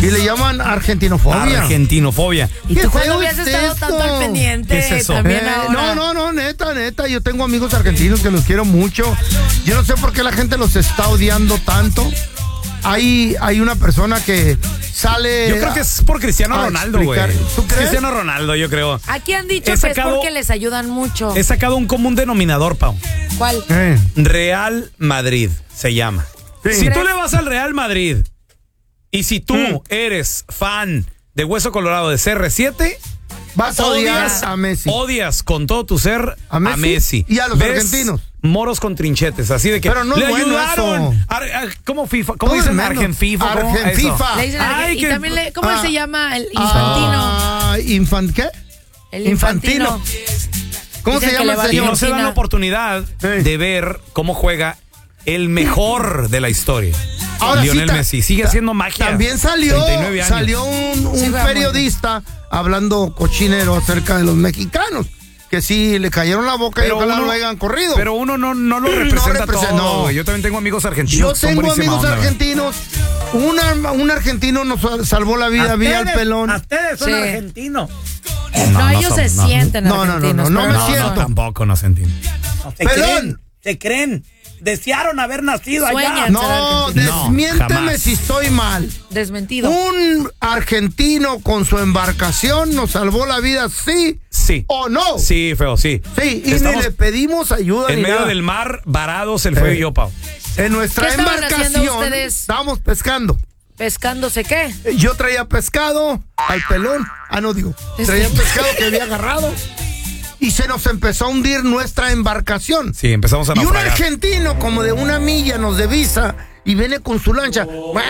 Y le llaman argentinofobia. Argentinofobia. ¿Y tú cuándo habías estado tanto al pendiente? ¿Qué es eso? También ahora. No, neta. Yo tengo amigos argentinos que los quiero mucho. Yo no sé por qué la gente los está odiando tanto. Hay una persona que sale. Yo creo que es por Cristiano Ronaldo, güey. ¿Tú crees? Cristiano Ronaldo, yo creo. Aquí han dicho que es porque les ayudan mucho. He sacado un común denominador, Pau. ¿Cuál? Real Madrid se llama. Sí. Si tú le vas al Real Madrid y si tú eres fan de Hueso Colorado de CR7, vas a odiar a Messi. Odias con todo tu ser a Messi. Y a los ¿Ves? argentinos. Moros con trinchetes, así de que pero no le bueno ayudaron. ¿Cómo FIFA? ¿Cómo dicen? Argenfifa. Argenfifa. Le dicen y también ¿cómo se llama? El infantino. ¿Qué? El infantino. ¿Cómo se llama el Y señor? no se dan la oportunidad de ver cómo juega el mejor de la historia. Ahora Lionel sí, Messi. Sigue haciendo magia. También salió un periodista hablando cochinero acerca de los mexicanos. Que sí, le cayeron la boca y ojalá lo hayan corrido. Pero uno no lo representa todo, güey. Yo también tengo amigos argentinos. Yo tengo amigos argentinos. Un argentino nos salvó la vida vía el pelón. Ustedes son argentinos. No, ellos se sienten argentinos. No me siento. Tampoco no sentí. Pelón. ¿Se creen? Desearon haber nacido allá. No, desmiénteme si estoy mal. Desmentido. Un argentino con su embarcación nos salvó la vida, ¿sí? Sí. ¿O no? Sí, feo, sí. Sí, y ni le pedimos ayuda en ni medio nada. del mar, varados el feo y yo, Pau. En nuestra ¿Qué estaban haciendo embarcación ustedes? estábamos pescando. ¿Pescándose qué? Yo traía pescado al pelón. Traía pescado que había agarrado. Y se nos empezó a hundir nuestra embarcación. Sí, empezamos a Y naufragar. un argentino como de 1 milla nos divisa y viene con su lancha.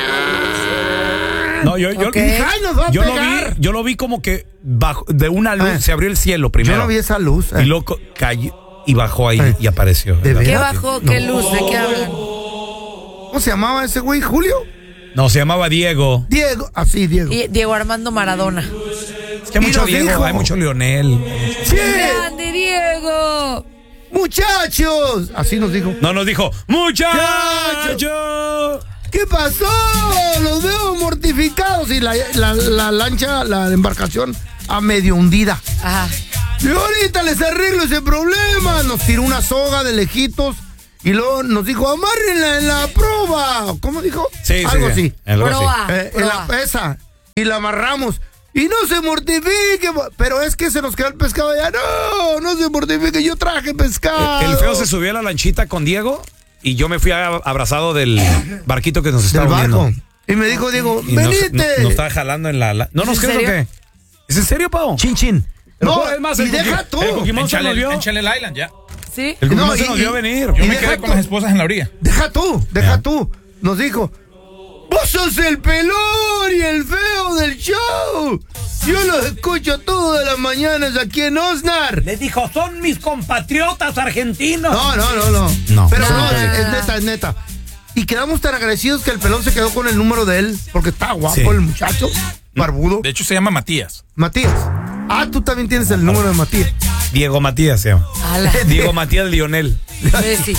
No, yo dije, ay, nos va a pegar. Yo lo vi como que de una luz se abrió el cielo primero. Yo no vi esa luz. Y luego cayó y bajó ahí y apareció. ¿Qué bajó? ¿Qué luz? ¿De qué hablan? ¿Cómo se llamaba ese güey? ¿Julio? No, se llamaba Diego. Diego, así, Diego. Diego Armando Maradona. Es que hay mucho Diego, hay mucho Lionel. ¡Sí! ¡Grande Diego! ¡Muchachos! Así nos dijo. No, nos dijo, ¡muchachos! ¿Qué pasó? Los veo mortificados. Y la lancha, la embarcación, a medio hundida. Ajá. Y ahorita les arreglo ese problema. Nos tiró una soga de lejitos. Y luego nos dijo, amárrenla en la proa. ¿Cómo dijo? Sí, algo así. Proa. En la pesa. Y la amarramos. Y no se mortifique. Pero es que se nos quedó el pescado allá. No se mortifique. Yo traje pescado. El feo se subió a la lanchita con Diego y yo me fui abrazado del barquito que nos estaba hundiendo. Y me dijo Diego, y venite. Nos estaba jalando en la... ¿No nos crees o qué? ¿Es en serio, Pau? Chin, chin. No, es más, y deja tú. El Cookie se nos vio. En Channel Island, ya. ¿Sí? El Cookie se nos vio venir. Yo me quedé con las esposas en la orilla. Deja tú. Nos dijo, vos sos el pelón y el feo del show. Yo los escucho todas las mañanas aquí en Osnar. Les dijo, son mis compatriotas argentinos. No. Pero es neta. Y quedamos tan agradecidos que el pelón se quedó con el número de él, porque está guapo el muchacho, barbudo. De hecho, se llama Matías. Matías. Tú también tienes el número de Matías. Diego Matías se llama. Diego Matías Lionel. Sí.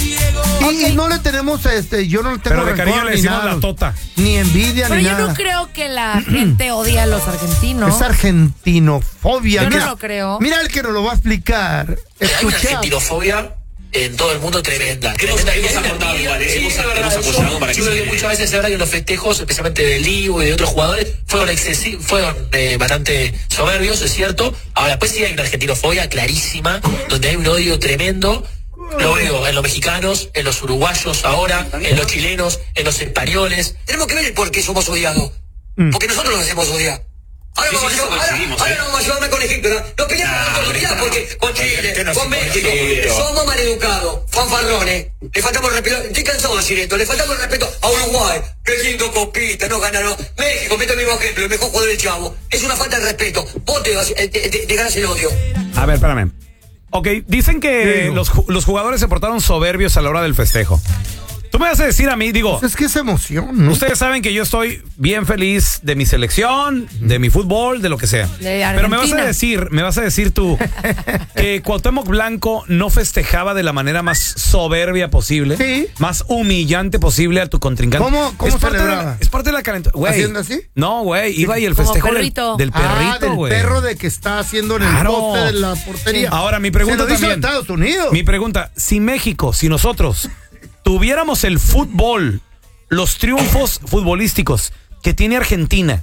Y no le tenemos, yo no le tengo pero de cariño le decimos la tota. Ni envidia, pero ni yo nada. no creo que la gente odie a los argentinos. Es argentinofobia. Yo no lo creo. Mira el que nos lo va a explicar. Hay una argentinofobia en todo el mundo tremenda. Hemos aportado igual, hemos apoyado para que yo creo que muchas veces se habla que los festejos, especialmente del Divo y de otros jugadores, fueron bastante soberbios, es cierto. Ahora, pues sí hay una argentinofobia clarísima, donde hay un odio tremendo. Lo veo en los mexicanos, en los uruguayos ahora, en los chilenos, en los españoles. Tenemos que ver el por qué somos odiados. Porque nosotros nos hacemos odiar. Ahora vamos a ayudarme con Egipto. No peleamos con Turquía porque con Chile, con México. Somos maleducados, fanfarrones. Le faltamos respeto. Estoy cansado de decir esto. Le faltamos respeto a Uruguay. Qué lindo copita, no ganaron. México, meto el mismo ejemplo, el mejor jugador del Chavo. Es una falta de respeto. Vos te ganas el odio. A ver, espérame. Ok, dicen que los jugadores se portaron soberbios a la hora del festejo. Tú me vas a decir a mí, digo... Es que es emoción, ¿no? Ustedes saben que yo estoy bien feliz de mi selección, de mi fútbol, de lo que sea. Pero me vas a decir tú que Cuauhtémoc Blanco no festejaba de la manera más soberbia posible, sí, más humillante posible a tu contrincante. ¿Cómo celebraba? Es parte de la calentura. ¿Haciendo así? No, güey, iba y el festejo del perrito, güey. Del perro de que está haciendo en el poste de la portería. Ahora, mi pregunta Se lo hizo también. Estados Unidos. Mi pregunta, si México, si nosotros tuviéramos el fútbol, los triunfos futbolísticos que tiene Argentina,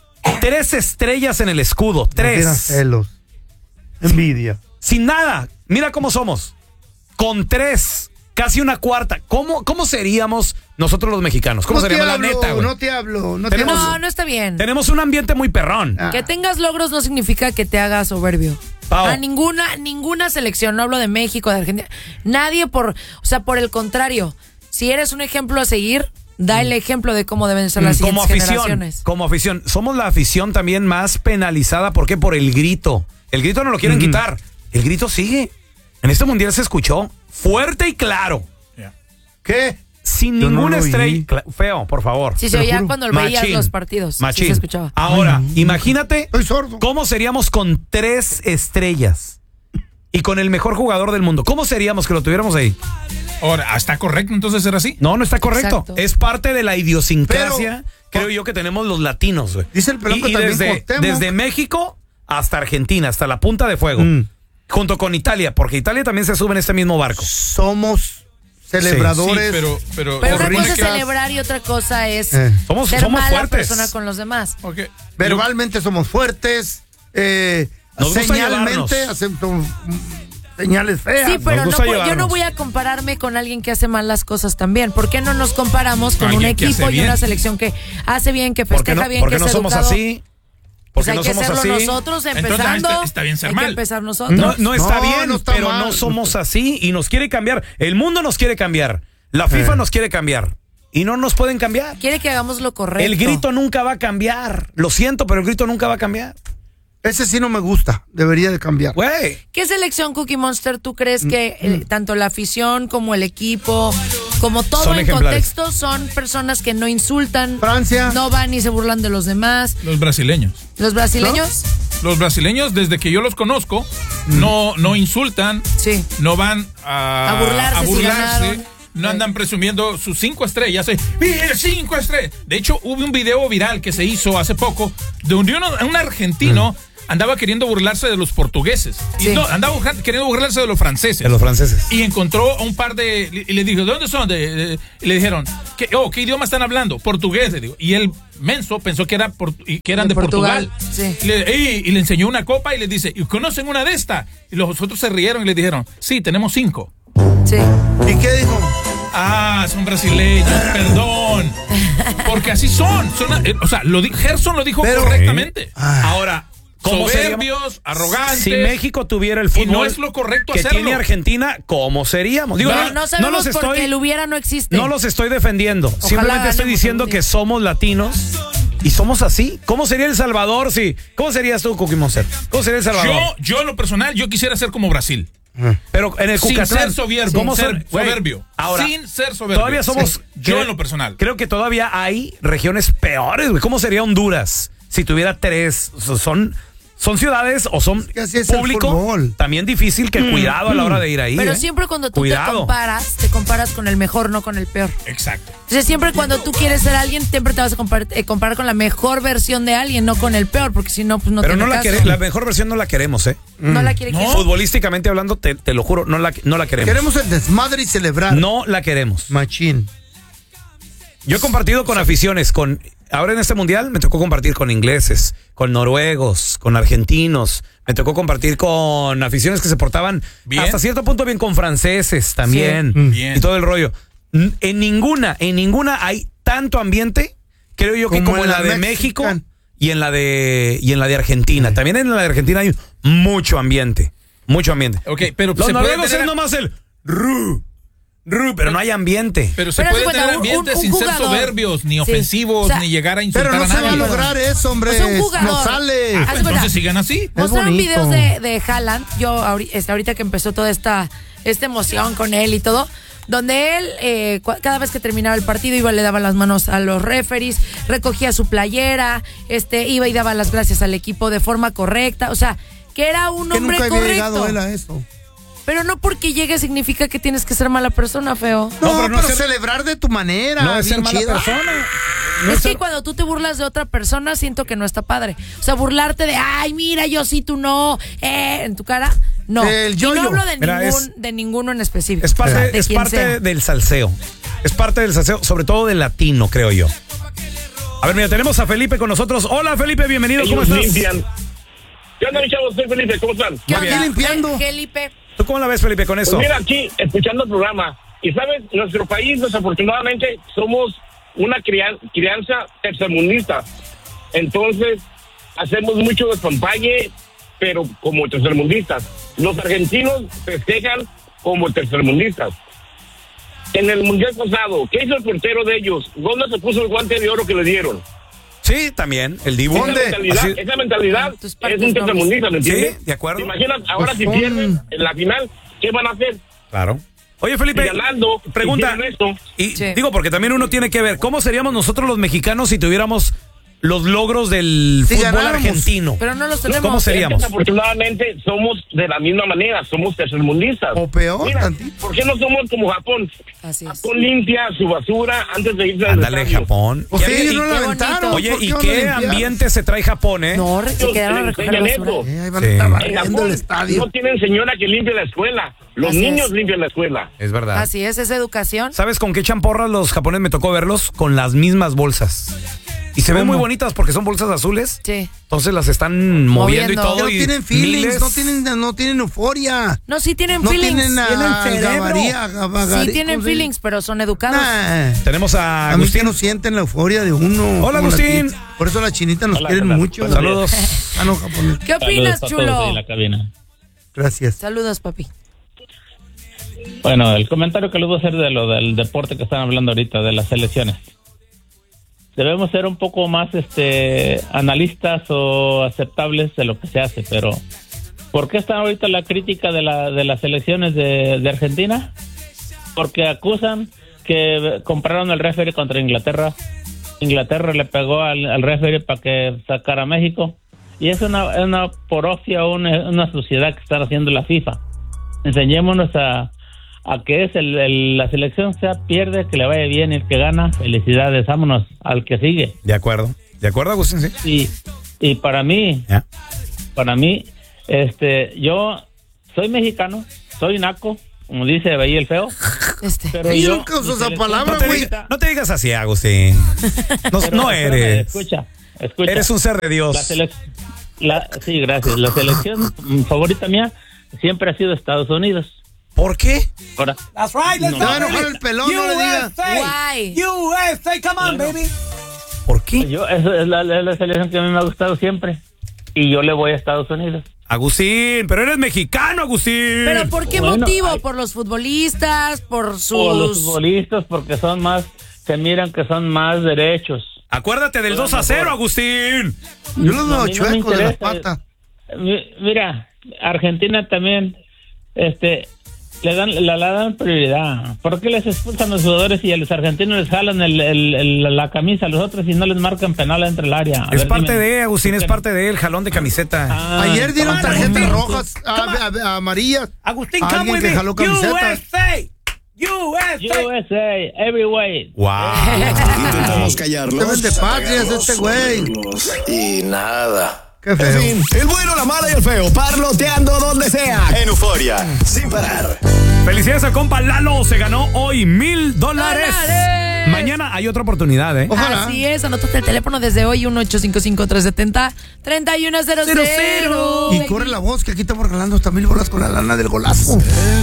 3 estrellas en el escudo, 3. Celos. Envidia. Sin nada, mira cómo somos. Con 3, casi una cuarta. ¿Cómo seríamos nosotros los mexicanos? ¿Cómo seríamos la neta, güey? No te hablo. No está bien. Tenemos un ambiente muy perrón. Que tengas logros no significa que te hagas soberbio. Pau. A ninguna selección, no hablo de México, de Argentina, nadie por el contrario, si eres un ejemplo a seguir, da el ejemplo de cómo deben ser las siguientes generaciones. Como afición, somos la afición también más penalizada, ¿por qué? Por el grito. El grito no lo quieren quitar, el grito sigue. En este mundial se escuchó fuerte y claro. ¿Qué? Sin ninguna estrella. Feo, por favor. Sí, se oía cuando veías los partidos. Machín. Sí se escuchaba. Ahora, imagínate Estoy sordo. cómo seríamos con 3 estrellas y con el mejor jugador del mundo. ¿Cómo seríamos que lo tuviéramos ahí? Ahora, ¿está correcto entonces ser así? No está correcto. Exacto. Es parte de la idiosincrasia, creo yo, que tenemos los latinos, güey. Dice el pelón que también desde México hasta Argentina, hasta la punta de fuego. Junto con Italia, porque Italia también se sube en este mismo barco. Somos celebradores. Sí, pero una cosa es celebrar y otra cosa es Somos mala fuertes. persona con los demás. Okay. Verbalmente somos fuertes. Nos gusta Señalmente hacemos señales feas. Sí, pero Nos gusta yo no voy a compararme con alguien que hace mal las cosas también. ¿Por qué no nos comparamos con un equipo y una selección que hace bien, que festeja bien, que es no somos educado? Así? Pues Porque hay no que somos hacerlo así. nosotros Entonces, empezando. está bien ser hay mal. que empezar nosotros. No está bien, no está pero mal. no somos así y nos quiere cambiar. El mundo nos quiere cambiar. La FIFA nos quiere cambiar. Y no nos pueden cambiar. Quiere que hagamos lo correcto. El grito nunca va a cambiar. Lo siento, pero el grito nunca va a cambiar. Ese sí no me gusta. Debería de cambiar. Güey. ¿Qué selección, Cookie Monster, tú crees que tanto la afición como el equipo, como todo Son en ejemplares. contexto, son personas que no insultan, Francia. no van ni se burlan de los demás? Los brasileños. ¿Los brasileños? Los brasileños, desde que yo los conozco, no insultan, Sí. no van a burlarse si ganaron. no andan presumiendo sus 5 estrellas. ¡Mira, 5 estrellas! De hecho, hubo un video viral que se hizo hace poco de un argentino andaba queriendo burlarse de los portugueses. Sí. Y no, andaba queriendo burlarse de los franceses. De los franceses. Y encontró a un par y le dijo, ¿de dónde son? Y le dijeron, ¿qué idioma están hablando? Portugués, le digo. Y el menso pensó que eran de Portugal. Sí. Y le enseñó una copa y le dice, ¿y conocen una de estas? Y los otros se rieron y le dijeron, sí, tenemos 5. Sí. ¿Y qué dijo? Ah, son brasileños, perdón. Porque así son. Gerson lo dijo correctamente. Ahora, ¿cómo soberbios, arrogantes. Si México tuviera el fútbol y no es lo correcto que hacerlo. tiene Argentina, ¿cómo seríamos? Digo, No sabemos porque el hubiera no existe. No los estoy defendiendo. Simplemente estoy diciendo que somos latinos y somos así. ¿Cómo sería El Salvador? ¿Cómo serías tú, Cookie Monster? ¿Cómo sería El Salvador? Yo en lo personal, yo quisiera ser como Brasil. Pero en el Sin Cucatlán, ser soberbio. ¿cómo Soberbio. Ahora, sin ser soberbio. Todavía somos. Yo en lo personal. Creo que todavía hay regiones peores, güey. ¿Cómo sería Honduras si tuviera 3? Son ciudades o son público también difícil que cuidado a la hora de ir ahí. Pero siempre cuando tú te comparas con el mejor, no con el peor. Exacto. Entonces siempre cuando tú quieres ser alguien, siempre te vas a comparar con la mejor versión de alguien, no con el peor, porque si no, pues no pero tiene no caso. la mejor versión no la queremos, ¿eh? No la quiere quién. Futbolísticamente hablando, te lo juro, no la queremos. Queremos el desmadre y celebrar. No la queremos. Machín. Yo he compartido con aficiones, ahora en este mundial me tocó compartir con ingleses, con noruegos, con argentinos, me tocó compartir con aficiones que se portaban bien. Hasta cierto punto bien con franceses también, Sí. Bien. y todo el rollo. En ninguna hay tanto ambiente, creo yo, que como en la de México y en la de Argentina. También en la de Argentina hay mucho ambiente. Ok, pero los se puede noruegos tener... es nomás el pero no hay ambiente. Pero se puede tener ambiente sin ser soberbios, ni ofensivos, ni llegar a insultar a nadie. Pero no se va a lograr eso, hombre. No sale. Pues entonces sigan así. Mostraron videos de Haaland. Yo ahorita que empezó toda esta emoción con él y todo, donde él, cada vez que terminaba el partido, le daba las manos a los referees, recogía su playera, iba y daba las gracias al equipo de forma correcta, o sea, que era un hombre correcto. Nunca había llegado él a eso. Pero no porque llegue significa que tienes que ser mala persona, feo. No, pero celebrar de tu manera. No es ser mala persona. Es que cuando tú te burlas de otra persona, siento que no está padre. O sea, burlarte de, ay, mira, yo sí, tú no, en tu cara, no. Y no hablo de ninguno en específico. Es parte del salseo. Es parte del salseo, sobre todo del latino, creo yo. A ver, mira, tenemos a Felipe con nosotros. Hola, Felipe, bienvenido, ¿cómo estás? Limpian. ¿Qué onda, mi chavos? Soy Felipe, ¿cómo están? ¿Qué onda? Limpiando. Felipe. ¿Tú cómo la ves, Felipe, con eso? Pues mira, aquí, escuchando el programa. Y, ¿sabes? Nuestro país, desafortunadamente, somos una crianza tercermundista. Entonces, hacemos mucho despampalle, pero como tercermundistas. Los argentinos festejan como tercermundistas. En el mundial pasado, ¿qué hizo el portero de ellos? ¿Dónde se puso el guante de oro que le dieron? Sí, también, el Dibu. Esa mentalidad es un tercermundista, ¿me entiendes? Sí, de acuerdo. ¿Te imaginas ahora si pierden en la final? ¿Qué van a hacer? Claro. Oye, Felipe, ganando, pregunta, digo, porque también uno tiene que ver, ¿cómo seríamos nosotros los mexicanos si tuviéramos los logros del fútbol argentino? Pero no los tenemos. ¿Cómo seríamos? Desafortunadamente somos de la misma manera, somos tercermundistas. O peor. Mira, ¿por qué no somos como Japón? Así es. Japón limpia su basura antes de irse al Ándale, estadio. Japón. O sea, ellos no la aventaron. Oye, ¿y qué ambiente se trae Japón, No, se quedaron a recoger la basura. Ahí van a estar barriendo el estadio. No tienen señora que limpie la escuela. Los niños limpian la escuela. Es verdad. Así es educación. ¿Sabes con qué echan porras los japoneses? Me tocó verlos con las mismas bolsas. Y se ven muy bonitas porque son bolsas azules. Sí. Entonces las están moviendo y todo. No tienen feelings, no tienen euforia. No, sí tienen no feelings. Tienen sí tienen feelings, pero son educados. Tenemos a Agustín. Agustín. Que no sienten la euforia de uno. Hola, Agustín. Por eso las chinitas nos quieren mucho. Saludos. No, japonés. ¿Qué opinas, chulo? En la cabina. Gracias. Saludos, papi. Bueno, el comentario que les voy a hacer de lo del deporte que están hablando ahorita, de las selecciones. Debemos ser un poco más analistas o aceptables de lo que se hace, pero ¿por qué está ahorita la crítica de las elecciones de Argentina? Porque acusan que compraron el referee contra Inglaterra. Inglaterra le pegó al referee para que sacara a México. Y es una porofia, una suciedad que está haciendo la FIFA. Enseñémonos a que la selección pierde, que le vaya bien y el que gana, felicidades, vámonos al que sigue. De acuerdo, Agustín, sí. Y para mí, yo soy mexicano, soy naco, como dice ahí el feo. Pero yo nunca uso esa palabra, güey. No te digas así, Agustín. No eres. Escucha. Eres un ser de Dios. Sí, gracias. La selección favorita mía siempre ha sido Estados Unidos. ¿Por qué? Ahora. That's right, let's go. No, el pelón, no le digas. Why? USA, come on, baby. ¿Por qué? Esa es la selección que a mí me ha gustado siempre. Y yo le voy a Estados Unidos. Agustín, pero eres mexicano, Agustín. ¿Pero por qué motivo? ¿Por los futbolistas? ¿Por los futbolistas, porque se miran que son más derechos. Acuérdate del 2-0, Agustín. Yo los veo chuecos de la pata. Mira, Argentina también, le dan prioridad. ¿Por qué les expulsan a los jugadores y a los argentinos les jalan la camisa a los otros y no les marcan penal entre el área? Es parte de Agustín, es parte de el jalón de camiseta. Ayer dieron tarjetas rojas, amarillas. Agustín, alguien que jaló camiseta. USA, every way. Wow. Intentamos callarlos. De patrias este güey. Y nada. Qué feo. En fin, el bueno, la mala y el feo, parloteando donde sea. En Euforia, sin parar. Felicidades al compa Lalo, se ganó hoy $1,000. Mañana hay otra oportunidad, Ojalá. Así es, anótate el teléfono desde hoy, 1-855-370-3100. Y corre la voz que aquí estamos regalando hasta $1,000 con la lana del golazo.